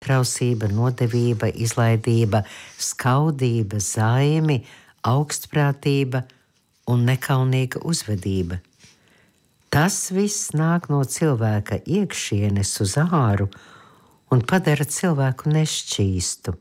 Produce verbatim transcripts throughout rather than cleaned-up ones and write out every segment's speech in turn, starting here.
nesaprausība, nodevība, izlaidība, skaudība, zaimi, augstprātība un nekaunīga uzvedība. Tas viss nāk no cilvēka iekšienes uz āru un padara cilvēku nešķīstu.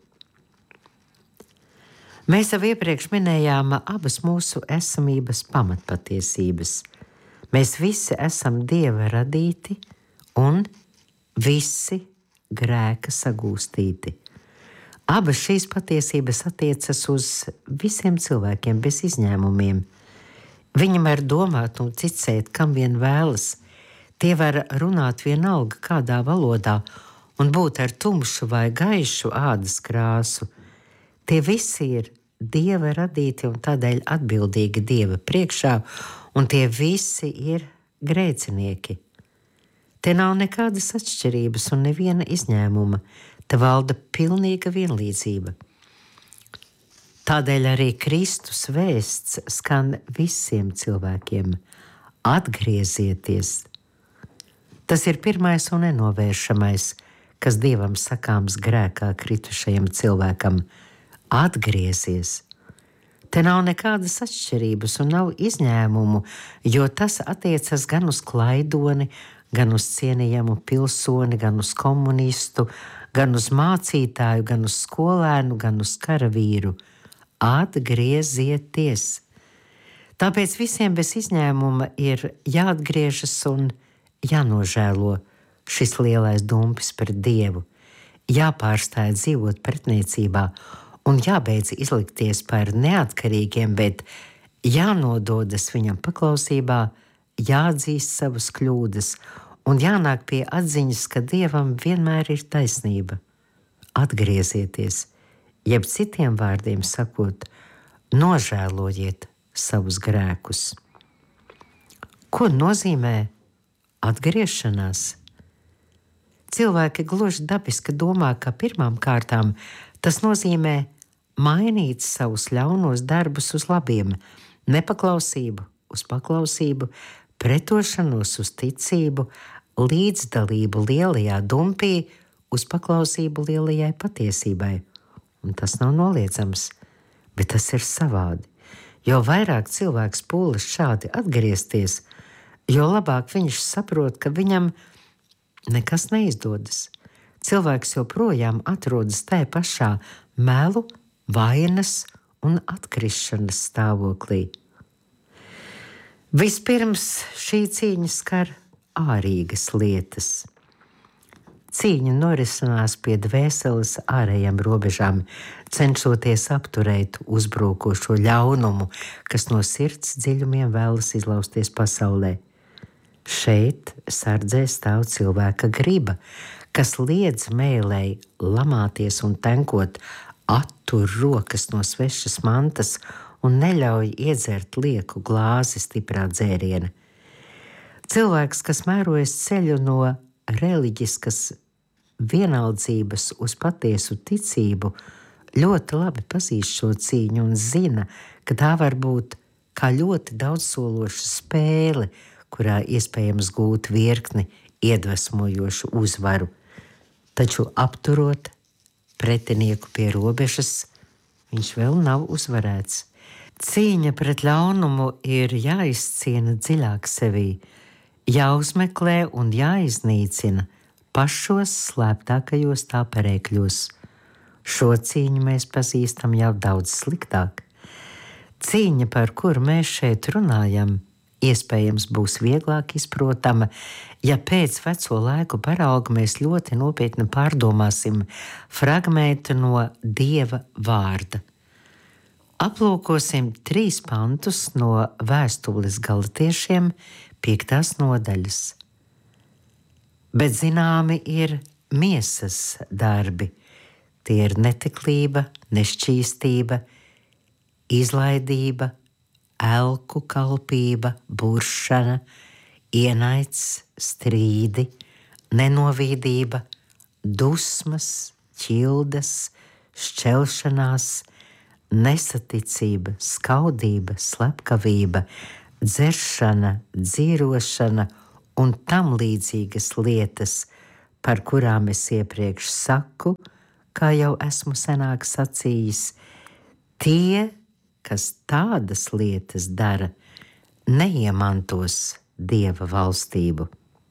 Mēs jau iepriekš minējām abas mūsu esamības pamatpatiesības. Mēs visi esam Dieva radīti un visi grēka sagūstīti. Abas šīs patiesības attiecas uz visiem cilvēkiem bez izņēmumiem. Viņi var domāt un ticēt, kam vien vēlas. Tie var runāt vienalga kādā valodā un būt ar tumšu vai gaišu ādas krāsu. Tie visi ir Dieva radīti un tādēļ atbildīgi Dieva priekšā, un tie visi ir grēcinieki. Te nav nekādas atšķirības un neviena izņēmuma. Te valda pilnīga vienlīdzība. Tādēļ arī Kristus vēsts skan visiem cilvēkiem. Atgriezieties! Tas ir pirmais un nenovēršamais, kas Dievam sakāms grēkā kritušajam cilvēkam. Atgriezies! Te nav nekādas atšķirības un nav izņēmumu, jo tas attiecas gan uz klaidoni, gan uz cienījamu pilsoni, gan uz komunistu, gan uz mācītāju, gan uz skolēnu, gan uz karavīru. Atgriezieties! Tāpēc visiem bez izņēmuma ir jāatgriežas un jānožēlo šis lielais dumpis pret Dievu, jāpārstāj dzīvot pretniecībā un jābeidz izlikties par neatkarīgiem, bet jānododas viņam paklausībā, jāatzīst savas kļūdas un jānāk pie atziņas, ka Dievam vienmēr ir taisnība. Atgriezieties, jeb citiem vārdiem sakot, nožēlojiet savus grēkus. Ko nozīmē atgriešanās? Cilvēki gluži dabiski domā, ka pirmām kārtām tas nozīmē mainīt savus ļaunos darbus uz labiem, nepaklausību uz paklausību, pretošanos uz ticību, līdzdalību lielajā dumpī uz paklausību lielajai patiesībai. Un tas nav noliedzams, bet tas ir savādi. Jo vairāk cilvēks pūlas šādi atgriezties, jo labāk viņš saprot, ka viņam nekas neizdodas. Cilvēks joprojām atrodas tajā pašā melu, vainas un atkrišanas stāvoklī. Vispirms šī cīņa skar ārīgas lietas. Cīņa norisinās pie dvēseles ārējām robežām, cenšoties apturēt uzbrukošo ļaunumu, kas no sirds dziļumiem vēlas izlausties pasaulē. Šeit sardzē stāv cilvēka griba, kas liedz mēlei lamāties un tenkot, attur rokas no svešas mantas un neļauj iedzert lieku glāzi stiprā dzēriena. Cilvēks, kas mērojas ceļu no reliģiskas vienaldzības uz patiesu ticību, ļoti labi pazīst šo cīņu un zina, ka tā var būt kā ļoti daudzsološa spēle, kurā iespējams gūt virkni iedvesmojošu uzvaru. Taču apturot pretinieku pie robežas, viņš vēl nav uzvarēts. Cīņa pret ļaunumu ir jāizciena dziļāk sevī, jāuzmeklē un jāiznīcina pašos slēptākajos tā perēkļos. Šo cīņu mēs pazīstam jau daudz sliktāk. Cīņa, par kuru mēs šeit runājam, iespējams būs vieglāk izprotama, ja pēc veco laiku parauga mēs ļoti nopietni pārdomāsim fragmentu no Dieva vārda. Aplūkosim trīs pantus no vēstules Galatiešiem piektās nodaļas. Bet zināmi ir miesas darbi. Tie ir netiklība, nešķīstība, izlaidība, elku kalpība, buršana, ienaids, strīdi, nenovīdība, dusmas, ķildas, šķelšanās, nesaticība, skaudība, slepkavība, dzeršana, dzīrošana un tam līdzīgas lietas. par kurām es iepriekš saku, kā jau esmu senāk sacījis, tie, kas tādas lietas dara, neiemantos Dieva valstību.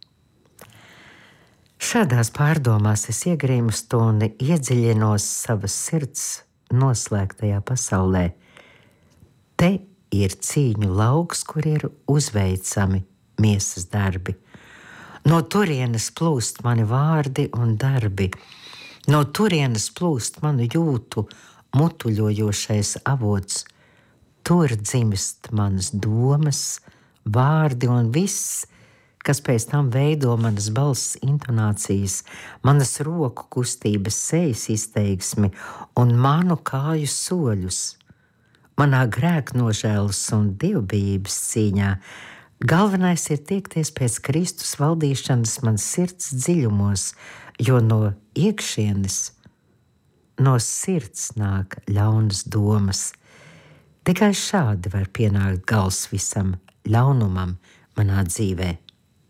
Šādās pārdomās es iegrimstu un iedziļinos savas sirds noslēgtajā pasaulē. Te ir cīņu lauks, kur ir uzveicami miesas darbi. No turienes plūst mani vārdi un darbi. No turienes plūst manu jūtu mutuļojošais avots. Tur dzimst manas domas, vārdi un viss, kas pēc tam veido manas balss intonācijas, manas roku kustības, sejas izteiksmi un manu kāju soļus. Manā grēknožēlas un dievbijības cīņā galvenais ir tiekties pēc Kristus valdīšanas mans sirds dziļumos, jo no iekšienes, no sirds nāk ļaunas domas. Tikai šādi var pienākt gals visam ļaunumam manā dzīvē.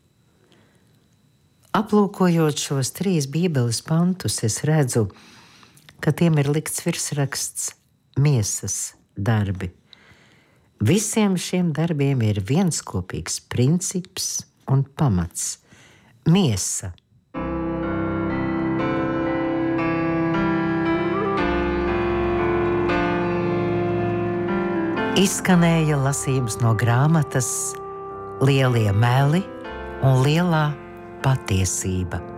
Aplūkojot šos trīs Bībeles pantus, es redzu, ka tiem ir likts virsraksts miesas darbi. Visiem šiem darbiem ir viens kopīgs princips un pamats – miesa. Izskanēja lasījums no grāmatas Lielie meli un lielā patiesība.